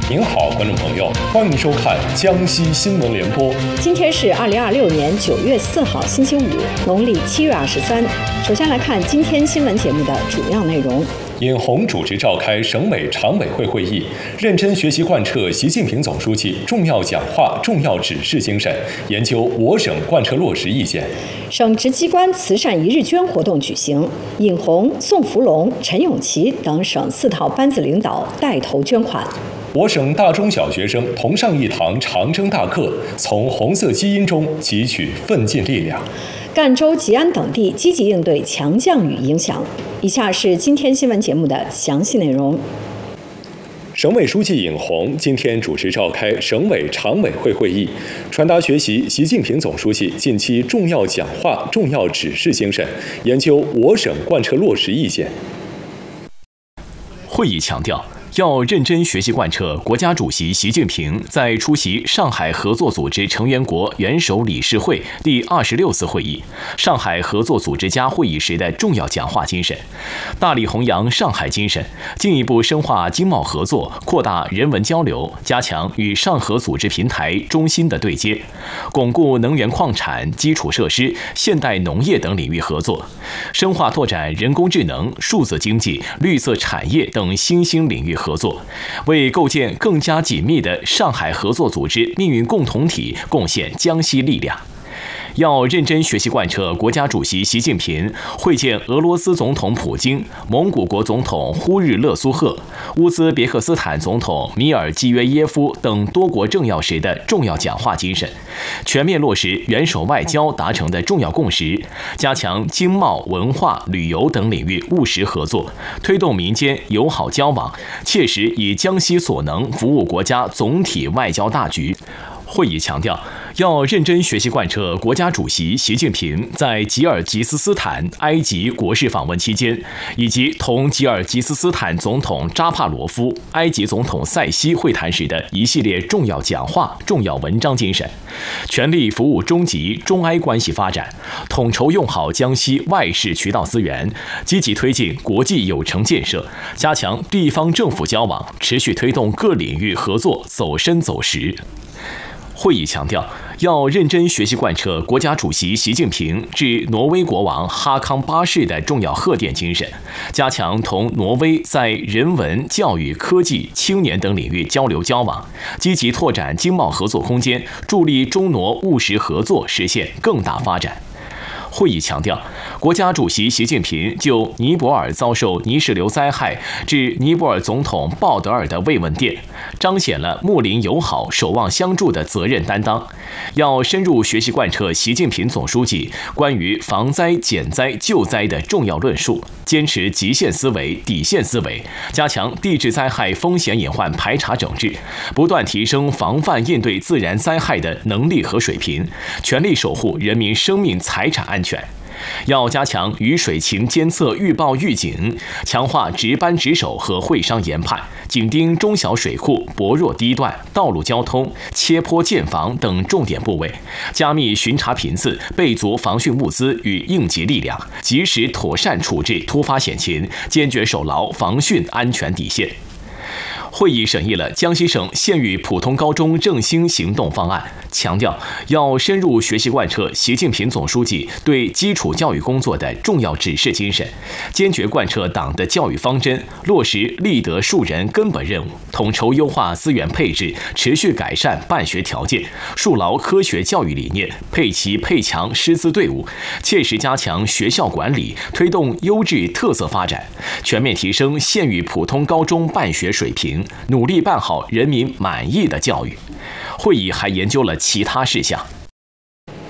您好，观众朋友，欢迎收看江西新闻联播。 今天是2026年9月4号，星期五，农历7月23。首先来看今天新闻节目的主要内容。 尹红主持召开省委常委会会议，认真学习贯彻习近平总书记重要讲话、重要指示精神，研究我省贯彻落实意见。 省直机关慈善一日捐活动举行，尹红、宋福龙、陈永奇等省4套班子领导带头捐款。 我省大中小学生同上一堂长征大课，从红色基因中汲取奋进力量。 赣州、吉安等地积极应对强降雨影响。以下是今天新闻节目的详细内容。 省委书记尹红今天主持召开省委常委会会议，传达学习习近平总书记近期重要讲话、重要指示精神，研究我省贯彻落实意见。 会议强调，要认真学习贯彻国家主席习近平在出席上海合作组织成员国元首理事会第26次会议、上海合作组织家会议时的重要讲话精神，大力弘扬上海精神，进一步深化经贸合作，扩大人文交流，加强与上合组织平台中心的对接，巩固能源矿产、基础设施、现代农业等领域合作，深化拓展人工智能、数字经济、绿色产业等新兴领域合作，为构建更加紧密的上海合作组织命运共同体贡献江西力量。要认真学习贯彻国家主席习近平会见俄罗斯总统普京、蒙古国总统呼日勒苏赫、乌兹别克斯坦总统米尔季约耶夫等多国政要时的重要讲话精神，全面落实元首外交达成的重要共识，加强经贸、文化、旅游等领域务实合作，推动民间友好交往，切实以江西所能服务国家总体外交大局。会议强调，要认真学习贯彻国家主席习近平在吉尔吉斯斯坦、埃及国事访问期间，以及同吉尔吉斯斯坦总统扎帕罗夫、埃及总统塞西会谈时的一系列重要讲话、重要文章精神，全力服务中吉、中埃关系发展，统筹用好江西外事渠道资源，积极推进国际有成建设，加强地方政府交往，持续推动各领域合作走深走实。会议强调，要认真学习贯彻国家主席习近平致挪威国王哈康8世的重要贺电精神，加强同挪威在人文、教育、科技、青年等领域交流交往，积极拓展经贸合作空间，助力中挪务实合作实现更大发展。会议强调，国家主席习近平就尼泊尔遭受泥石流灾害致尼泊尔总统鲍德尔的慰问电，彰显了睦邻友好、守望相助的责任担当。要深入学习贯彻习近平总书记关于防灾、减灾、救灾的重要论述，坚持极限思维、底线思维，加强地质灾害风险隐患排查整治，不断提升防范应对自然灾害的能力和水平，全力守护人民生命财产安全。要加强雨水情监测预报预警，强化值班值守和会商研判，紧盯中小水库、薄弱堤段、道路交通、切坡建房等重点部位，加密巡查频次，备足防汛物资与应急力量，及时妥善处置突发险情，坚决守牢防汛安全底线。会议审议了江西省县域普通高中振兴行动方案，强调要深入学习贯彻习近平总书记对基础教育工作的重要指示精神，坚决贯彻党的教育方针，落实立德树人根本任务，统筹优化资源配置，持续改善办学条件，树牢科学教育理念，配齐配强师资队伍，切实加强学校管理，推动优质特色发展，全面提升县域普通高中办学水平，努力办好人民满意的教育。会议还研究了其他事项。